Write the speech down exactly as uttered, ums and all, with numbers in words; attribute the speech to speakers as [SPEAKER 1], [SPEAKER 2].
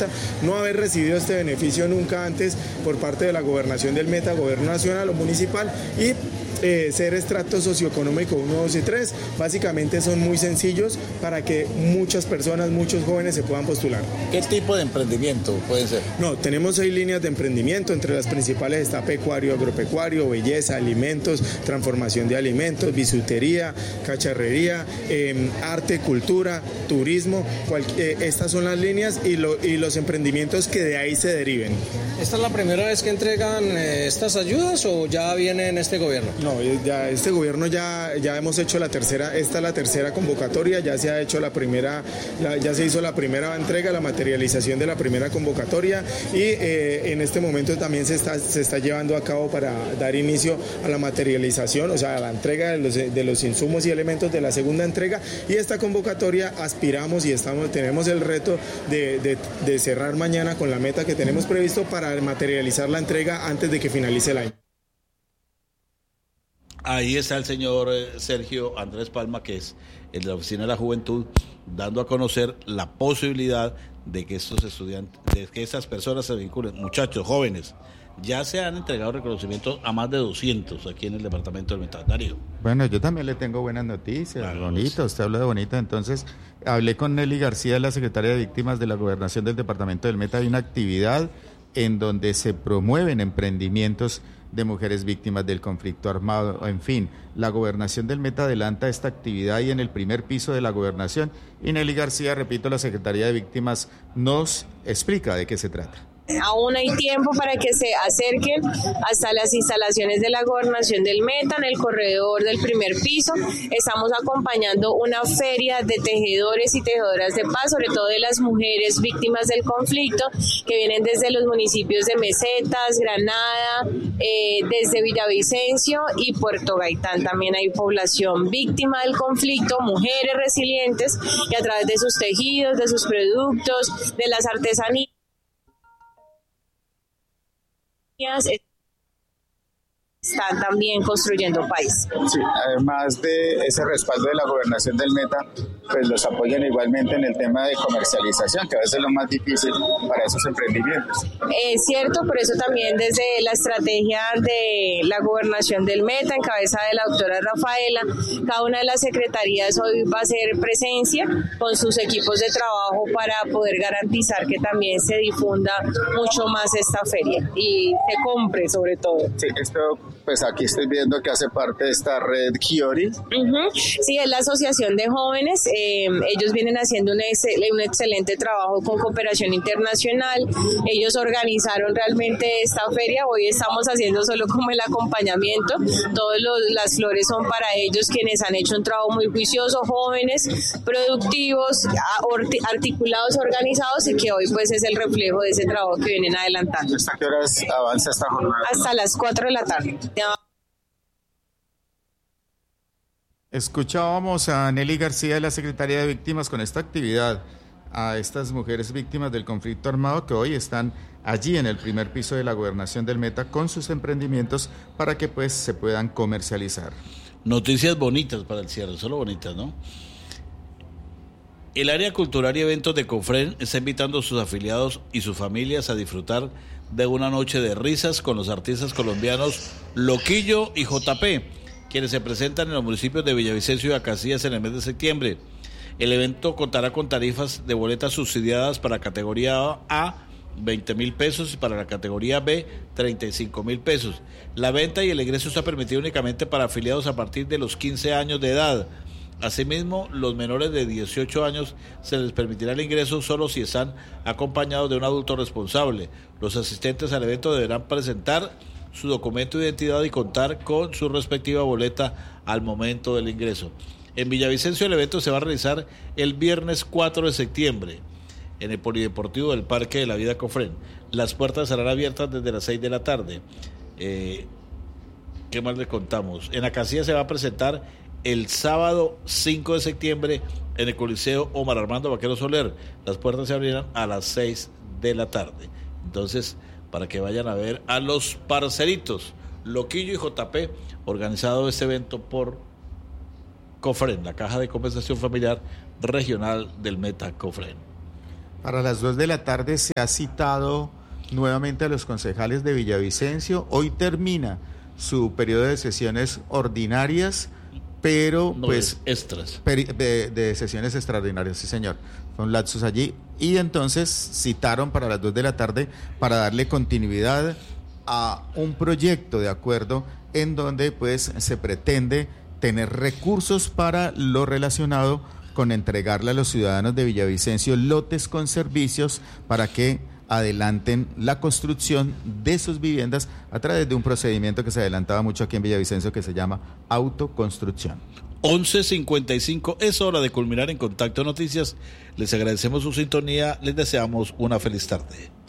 [SPEAKER 1] Meta, no haber recibido este beneficio nunca antes por parte de la Gobernación del Meta, Gobierno Nacional o Municipal, y Eh, ser estrato socioeconómico uno, dos y tres, básicamente son muy sencillos para que muchas personas, muchos jóvenes se puedan postular.
[SPEAKER 2] ¿Qué tipo de emprendimiento puede ser?
[SPEAKER 1] No, tenemos seis líneas de emprendimiento, entre las principales está pecuario, agropecuario, belleza, alimentos, transformación de alimentos, bisutería, cacharrería, eh, arte, cultura, turismo, cual, eh, estas son las líneas y, lo, y los emprendimientos que de ahí se deriven.
[SPEAKER 3] ¿Esta es la primera vez que entregan eh, estas ayudas o ya viene en este gobierno?
[SPEAKER 1] No, ya este gobierno ya, ya hemos hecho la tercera, esta es la tercera convocatoria, ya se ha hecho la primera, la, ya se hizo la primera entrega, la materialización de la primera convocatoria y eh, en este momento también se está, se está llevando a cabo para dar inicio a la materialización, o sea, a la entrega de los, de los insumos y elementos de la segunda entrega, y esta convocatoria aspiramos y estamos, tenemos el reto de, de, de cerrar mañana con la meta que tenemos previsto para materializar la entrega antes de que finalice el año.
[SPEAKER 2] Ahí está el señor Sergio Andrés Palma, que es el de la Oficina de la Juventud, dando a conocer la posibilidad de que estos estudiantes, de que estas personas se vinculen. Muchachos, jóvenes, ya se han entregado reconocimientos a más de doscientos aquí en el departamento del Meta. Darío.
[SPEAKER 4] Bueno, yo también le tengo buenas noticias,
[SPEAKER 2] claro,
[SPEAKER 4] bonito, usted habla de bonito. Entonces, hablé con Nelly García, la secretaria de Víctimas de la Gobernación del departamento del Meta. Hay una actividad en donde se promueven emprendimientos de mujeres víctimas del conflicto armado. En fin, la Gobernación del Meta adelanta esta actividad y en el primer piso de la Gobernación, y Nelly García, repito, la Secretaría de Víctimas, nos explica de qué se trata.
[SPEAKER 5] Aún hay tiempo para que se acerquen hasta las instalaciones de la Gobernación del Meta, en el corredor del primer piso. Estamos acompañando una feria de tejedores y tejedoras de paz, sobre todo de las mujeres víctimas del conflicto, que vienen desde los municipios de Mesetas, Granada, eh, desde Villavicencio y Puerto Gaitán. También hay población víctima del conflicto, mujeres resilientes, que a través de sus tejidos, de sus productos, de las artesanías, están también construyendo país.
[SPEAKER 6] Sí, además de ese respaldo de la Gobernación del Meta, pues los apoyan igualmente en el tema de comercialización, que a veces es lo más difícil para esos emprendimientos.
[SPEAKER 5] Es cierto, por eso también desde la estrategia de la Gobernación del Meta, en cabeza de la doctora Rafaela, cada una de las secretarías hoy va a hacer presencia con sus equipos de trabajo para poder garantizar que también se difunda mucho más esta feria y se compre sobre todo.
[SPEAKER 6] Sí, esto pues aquí estoy viendo que hace parte de esta red Kiori.
[SPEAKER 5] Uh-huh. Sí, es la asociación de jóvenes. Eh, ellos vienen haciendo un, ex- un excelente trabajo con cooperación internacional. Ellos organizaron realmente esta feria. Hoy estamos haciendo solo como el acompañamiento. Todas las flores son para ellos, quienes han hecho un trabajo muy juicioso, jóvenes, productivos, articulados, organizados, y que hoy pues es el reflejo de ese trabajo que vienen adelantando.
[SPEAKER 6] ¿Hasta qué horas avanza esta jornada?
[SPEAKER 5] Hasta las cuatro de la tarde.
[SPEAKER 4] Escuchábamos a Nelly García de la Secretaría de Víctimas con esta actividad a estas mujeres víctimas del conflicto armado que hoy están allí en el primer piso de la Gobernación del Meta con sus emprendimientos para que pues se puedan comercializar.
[SPEAKER 2] Noticias bonitas para el cierre, solo bonitas, ¿no? El área cultural y eventos de Cofren está invitando a sus afiliados y sus familias a disfrutar de una noche de risas con los artistas colombianos Loquillo y J P, quienes se presentan en los municipios de Villavicencio y Acacías en el mes de septiembre. El evento contará con tarifas de boletas subsidiadas para categoría A, veinte mil pesos, y para la categoría B, treinta y cinco mil pesos. La venta y el ingreso está permitido únicamente para afiliados a partir de los quince años de edad. Asimismo, los menores de dieciocho años se les permitirá el ingreso solo si están acompañados de un adulto responsable. Los asistentes al evento deberán presentar su documento de identidad y contar con su respectiva boleta al momento del ingreso. En Villavicencio el evento se va a realizar el viernes cuatro de septiembre en el Polideportivo del Parque de la Vida Cofren. Las puertas serán abiertas desde las seis de la tarde. Eh, ¿Qué más les contamos? En Acacías se va a presentar el sábado cinco de septiembre en el Coliseo Omar Armando Vaquero Soler. Las puertas se abrirán a las seis de la tarde. Entonces, para que vayan a ver a los parceritos Loquillo y J P, organizado este evento por Cofren, la Caja de Compensación Familiar Regional del Meta Cofren.
[SPEAKER 4] Para las dos de la tarde se ha citado nuevamente a los concejales de Villavicencio. Hoy termina su periodo de sesiones ordinarias, pero
[SPEAKER 2] no,
[SPEAKER 4] pues
[SPEAKER 2] extras.
[SPEAKER 4] Peri, de, de sesiones extraordinarias, sí señor. Fue un lapsus allí. Y entonces citaron para las dos de la tarde para darle continuidad a un proyecto de acuerdo en donde pues se pretende tener recursos para lo relacionado con entregarle a los ciudadanos de Villavicencio lotes con servicios para que adelanten la construcción de sus viviendas a través de un procedimiento que se adelantaba mucho aquí en Villavicencio que se llama autoconstrucción.
[SPEAKER 2] once cincuenta y cinco, es hora de culminar en Contacto Noticias. Les agradecemos su sintonía, les deseamos una feliz tarde.